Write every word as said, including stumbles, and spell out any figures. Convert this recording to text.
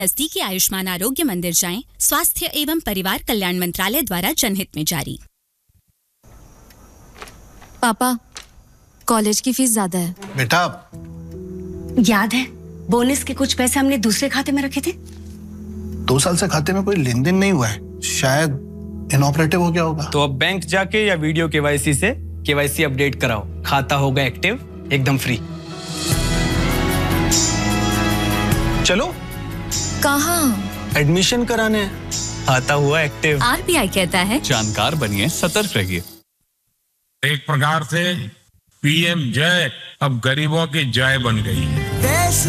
नजदीकी आयुष्मान आरोग्य मंदिर जाएं। स्वास्थ्य एवं परिवार कल्याण मंत्रालय द्वारा जनहित में जारी। पापा, कॉलेज की फीस ज्यादा है। बेटा, याद है बोनस के कुछ पैसे हमने दूसरे खाते में रखे थे। दो साल से खाते में कोई लेन देन नहीं हुआ है, शायद इनऑपरेटिव हो गया होगा। तो अब बैंक जाके या वीडियो केवाईसी से केवाईसी अपडेट कराओ, खाता होगा एक्टिव, एकदम फ्री। चलो। कहाँ? एडमिशन कराने, आता हुआ एक्टिव। आरबीआई कहता है जानकार बनिए, सतर्क रहिए। एक प्रकार से पीएम जय अब गरीबों की जय बन गई है।